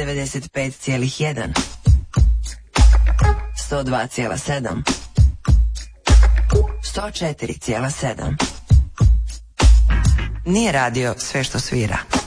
95,1, 102,7, 104,7. Nije radio sve što svira.